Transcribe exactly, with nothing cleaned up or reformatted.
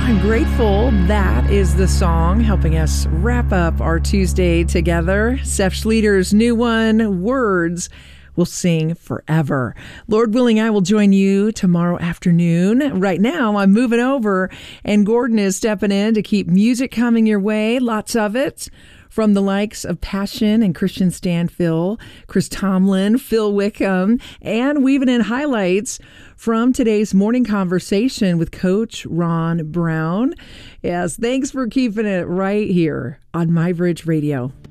I'm grateful. That is the song helping us wrap up our Tuesday together. Seth Schleter's new one, Words, will sing forever. Lord willing, I will join you tomorrow afternoon. Right now, I'm moving over, and Gordon is stepping in to keep music coming your way. Lots of it. From the likes of Passion and Christian Stanfill, Chris Tomlin, Phil Wickham, and weaving in highlights from today's morning conversation with Coach Ron Brown. Yes, thanks for keeping it right here on MyBridge Radio.